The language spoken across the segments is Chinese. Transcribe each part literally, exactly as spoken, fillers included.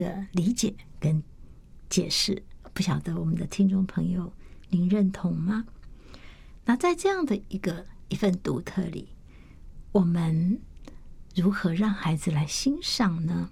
的理解跟解释，不晓得我们的听众朋友您认同吗？那在这样的一个一份独特里，我们如何让孩子来欣赏呢？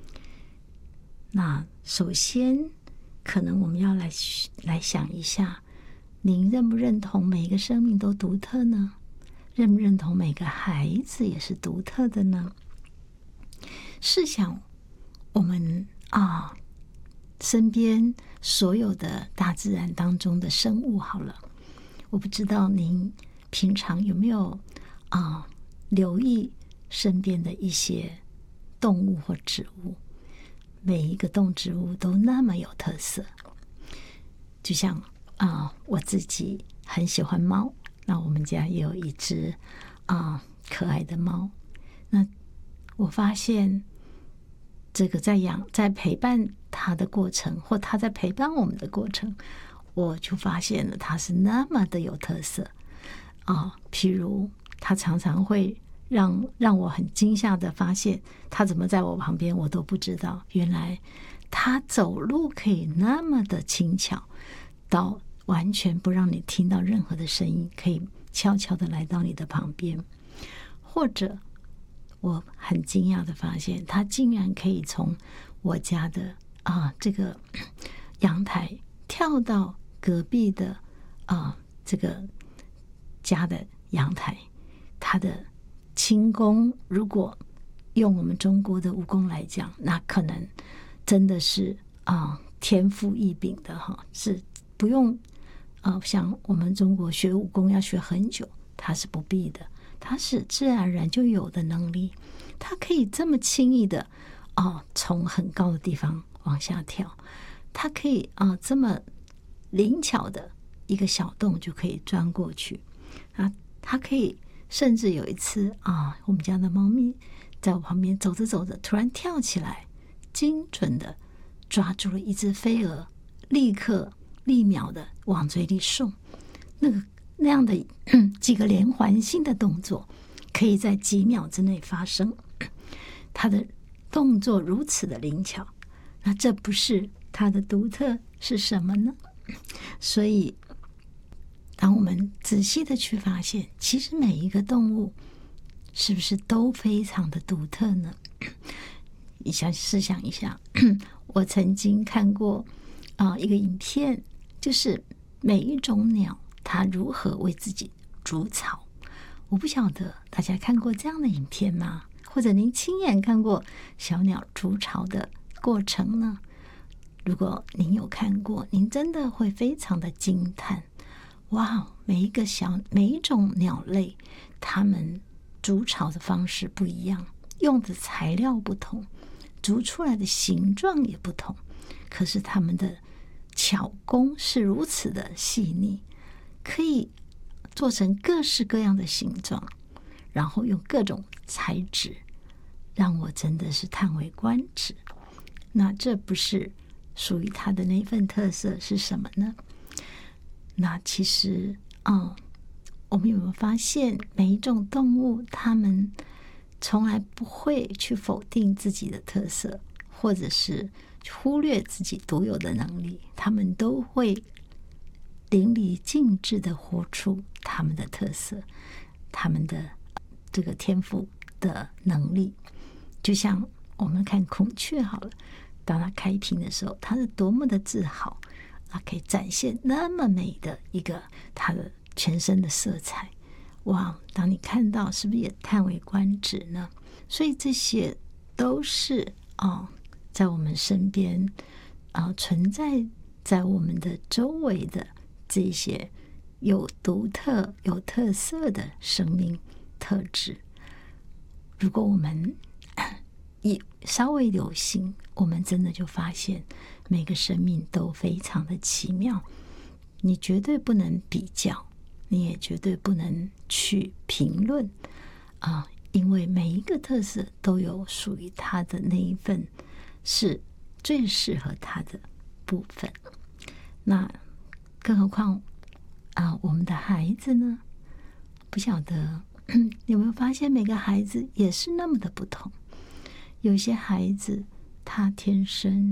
那首先可能我们要来来想一下，您认不认同每一个生命都独特呢？认不认同每个孩子也是独特的呢？试想我们啊，身边所有的大自然当中的生物好了，我不知道您平常有没有啊留意身边的一些动物或植物，每一个动植物都那么有特色。就像啊，我自己很喜欢猫，那我们家也有一只啊可爱的猫。那我发现这个在养在陪伴它的过程，或它在陪伴我们的过程，我就发现了它是那么的有特色啊。譬如它常常会让让我很惊吓的发现，它怎么在我旁边我都不知道，原来它走路可以那么的轻巧，到完全不让你听到任何的声音，可以悄悄的来到你的旁边。或者我很惊讶的发现，它竟然可以从我家的啊这个阳台跳到隔壁的啊这个家的阳台。它的轻功，如果用我们中国的武功来讲，那可能真的是啊天赋异禀的哈，是不用啊像我们中国学武功要学很久，它是不必的，它是自然而然就有的能力。它可以这么轻易的啊从很高的地方往下跳，它可以啊这么灵巧的一个小洞就可以钻过去啊，它可以甚至有一次啊，我们家的猫咪在我旁边走着走着，突然跳起来，精准的抓住了一只飞蛾，立刻立秒的往嘴里送。那个那样的几个连环性的动作，可以在几秒之内发生。它的动作如此的灵巧，那这不是它的独特是什么呢？所以当我们仔细的去发现，其实每一个动物是不是都非常的独特呢？你想试想一下，我曾经看过啊、呃、一个影片，就是每一种鸟它如何为自己筑巢。我不晓得大家看过这样的影片吗？或者您亲眼看过小鸟筑巢的过程呢？如果您有看过，您真的会非常的惊叹。哇，每一个小每一种鸟类，它们筑巢的方式不一样，用的材料不同，筑出来的形状也不同，可是它们的巧工是如此的细腻，可以做成各式各样的形状，然后用各种材质，让我真的是叹为观止。那这不是属于它的那份特色是什么呢？那其实啊、嗯，我们有没有发现，每一种动物它们从来不会去否定自己的特色，或者是忽略自己独有的能力，它们都会淋漓尽致的活出它们的特色，它们的这个天赋的能力。就像我们看孔雀好了，当它开屏的时候，它是多么的自豪，它可以展现那么美的一个它的全身的色彩。哇，当你看到是不是也叹为观止呢？所以这些都是哦，在我们身边啊、呃，存在在我们的周围的这些有独特有特色的生命特质。如果我们也稍微留心，我们真的就发现每个生命都非常的奇妙。你绝对不能比较，你也绝对不能去评论啊，因为每一个特色都有属于它的那一份是最适合它的部分。那更何况啊，我们的孩子呢？不晓得有没有发现，每个孩子也是那么的不同。有些孩子他天生